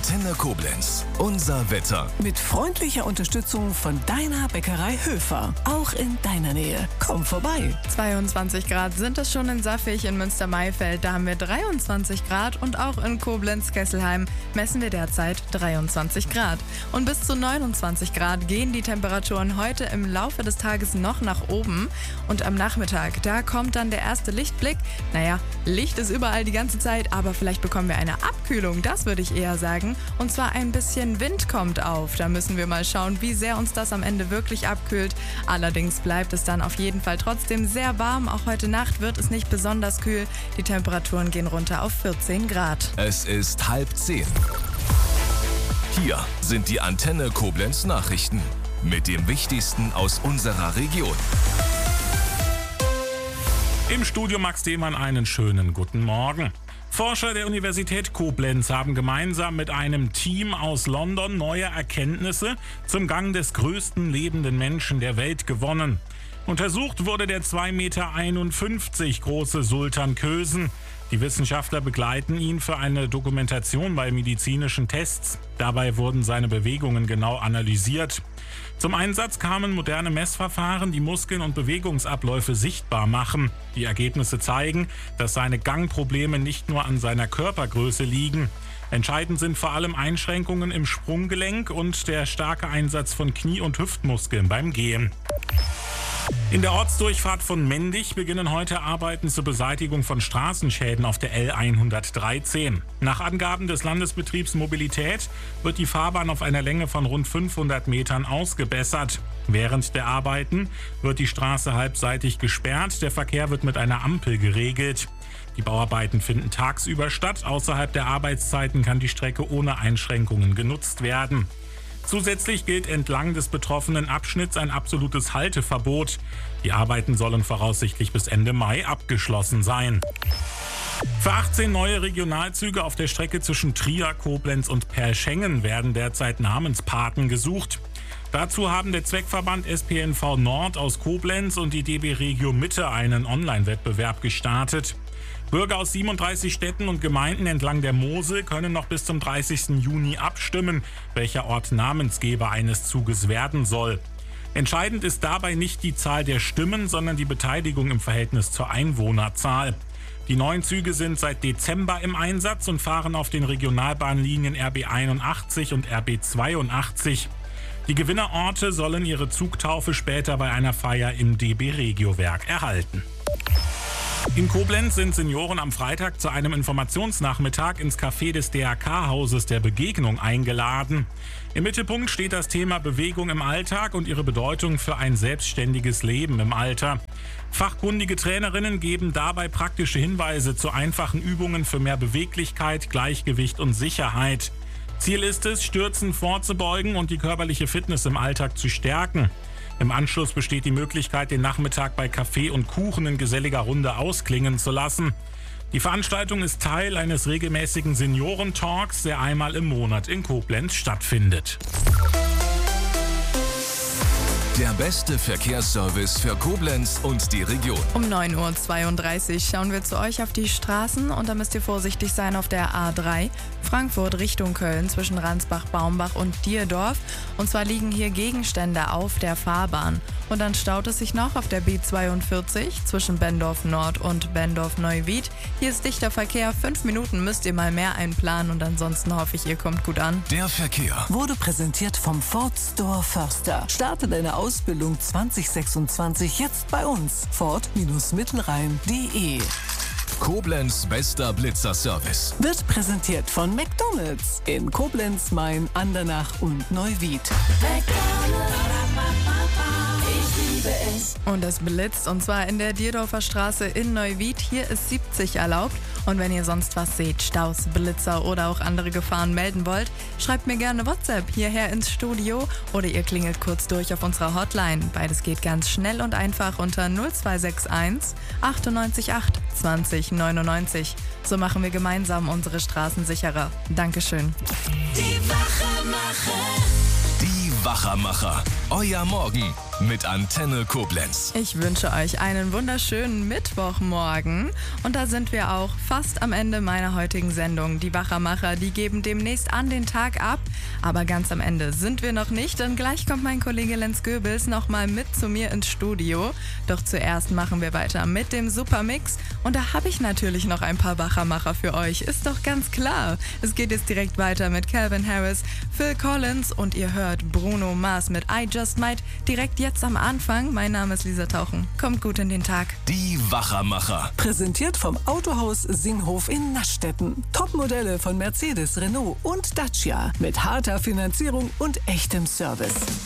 Antenne Koblenz. Unser Wetter. Mit freundlicher Unterstützung von deiner Bäckerei Höfer. Auch in deiner Nähe. Komm vorbei. 22 Grad sind es schon in Saffig, in Münster-Maifeld. Da haben wir 23 Grad und auch in Koblenz-Kesselheim messen wir derzeit 23 Grad. Und bis zu 29 Grad gehen die Temperaturen heute im Laufe des Tages noch nach oben. Und am Nachmittag, da kommt dann der erste Lichtblick. Naja, Licht ist überall die ganze Zeit, aber vielleicht bekommen wir eine Abkühlung, das würde ich eher sagen. Und zwar ein bisschen Wind kommt auf. Da müssen wir mal schauen, wie sehr uns das am Ende wirklich abkühlt. Allerdings bleibt es dann auf jeden Fall trotzdem sehr warm. Auch heute Nacht wird es nicht besonders kühl. Die Temperaturen gehen runter auf 14 Grad. Es ist 9:30. Hier sind die Antenne Koblenz Nachrichten mit dem Wichtigsten aus unserer Region. Im Studio Max Demann einen schönen guten Morgen. Forscher der Universität Koblenz haben gemeinsam mit einem Team aus London neue Erkenntnisse zum Gang des größten lebenden Menschen der Welt gewonnen. Untersucht wurde der 2,51 Meter große Sultan Kösen. Die Wissenschaftler begleiten ihn für eine Dokumentation bei medizinischen Tests. Dabei wurden seine Bewegungen genau analysiert. Zum Einsatz kamen moderne Messverfahren, die Muskeln und Bewegungsabläufe sichtbar machen. Die Ergebnisse zeigen, dass seine Gangprobleme nicht nur an seiner Körpergröße liegen. Entscheidend sind vor allem Einschränkungen im Sprunggelenk und der starke Einsatz von Knie- und Hüftmuskeln beim Gehen. In der Ortsdurchfahrt von Mendig beginnen heute Arbeiten zur Beseitigung von Straßenschäden auf der L113. Nach Angaben des Landesbetriebs Mobilität wird die Fahrbahn auf einer Länge von rund 500 Metern ausgebessert. Während der Arbeiten wird die Straße halbseitig gesperrt, der Verkehr wird mit einer Ampel geregelt. Die Bauarbeiten finden tagsüber statt, außerhalb der Arbeitszeiten kann die Strecke ohne Einschränkungen genutzt werden. Zusätzlich gilt entlang des betroffenen Abschnitts ein absolutes Halteverbot. Die Arbeiten sollen voraussichtlich bis Ende Mai abgeschlossen sein. Für 18 neue Regionalzüge auf der Strecke zwischen Trier, Koblenz und Perschengen werden derzeit Namenspaten gesucht. Dazu haben der Zweckverband SPNV Nord aus Koblenz und die DB Regio Mitte einen Online-Wettbewerb gestartet. Bürger aus 37 Städten und Gemeinden entlang der Mosel können noch bis zum 30. Juni abstimmen, welcher Ort Namensgeber eines Zuges werden soll. Entscheidend ist dabei nicht die Zahl der Stimmen, sondern die Beteiligung im Verhältnis zur Einwohnerzahl. Die neuen Züge sind seit Dezember im Einsatz und fahren auf den Regionalbahnlinien RB 81 und RB 82. Die Gewinnerorte sollen ihre Zugtaufe später bei einer Feier im DB Regio-Werk erhalten. In Koblenz sind Senioren am Freitag zu einem Informationsnachmittag ins Café des DRK-Hauses der Begegnung eingeladen. Im Mittelpunkt steht das Thema Bewegung im Alltag und ihre Bedeutung für ein selbstständiges Leben im Alter. Fachkundige Trainerinnen geben dabei praktische Hinweise zu einfachen Übungen für mehr Beweglichkeit, Gleichgewicht und Sicherheit. Ziel ist es, Stürzen vorzubeugen und die körperliche Fitness im Alltag zu stärken. Im Anschluss besteht die Möglichkeit, den Nachmittag bei Kaffee und Kuchen in geselliger Runde ausklingen zu lassen. Die Veranstaltung ist Teil eines regelmäßigen Seniorentalks, der einmal im Monat in Koblenz stattfindet. Der beste Verkehrsservice für Koblenz und die Region. Um 9:32 Uhr schauen wir zu euch auf die Straßen und da müsst ihr vorsichtig sein auf der A3 Frankfurt Richtung Köln zwischen Ransbach, Baumbach und Dierdorf. Und zwar liegen hier Gegenstände auf der Fahrbahn. Und dann staut es sich noch auf der B42 zwischen Bendorf Nord und Bendorf Neuwied. Hier ist dichter Verkehr, 5 Minuten müsst ihr mal mehr einplanen und ansonsten hoffe ich, ihr kommt gut an. Der Verkehr Wurde präsentiert vom Ford Store Förster. Starte deine Ausbildung 2026 jetzt bei uns. Ford-Mittelrhein.de. Koblenz bester Blitzerservice. Wird präsentiert von McDonald's in Koblenz, Main, Andernach und Neuwied. Und es blitzt und zwar in der Dierdorfer Straße in Neuwied. Hier ist 70 erlaubt. Und wenn ihr sonst was seht, Staus, Blitzer oder auch andere Gefahren melden wollt, schreibt mir gerne WhatsApp hierher ins Studio oder ihr klingelt kurz durch auf unserer Hotline. Beides geht ganz schnell und einfach unter 0261 98 8 20 99. So machen wir gemeinsam unsere Straßen sicherer. Dankeschön. Die Wachermacher. Euer Morgen mit Antenne Koblenz. Ich wünsche euch einen wunderschönen Mittwochmorgen. Und da sind wir auch fast am Ende meiner heutigen Sendung. Die Wachermacher, die geben demnächst an den Tag ab. Aber ganz am Ende sind wir noch nicht, denn gleich kommt mein Kollege Lenz Goebels nochmal mit zu mir ins Studio. Doch zuerst machen wir weiter mit dem Supermix. Und da habe ich natürlich noch ein paar Wachermacher für euch. Ist doch ganz klar. Es geht jetzt direkt weiter mit Calvin Harris, Phil Collins und ihr hört Bruno Mars mit I Just Might direkt jetzt am Anfang. Mein Name ist Lisa Tauchen. Kommt gut in den Tag. Die Wachermacher. Präsentiert vom Autohaus Singhof in Naschstetten. Topmodelle von Mercedes, Renault und Dacia. Mit harter Finanzierung und echtem Service.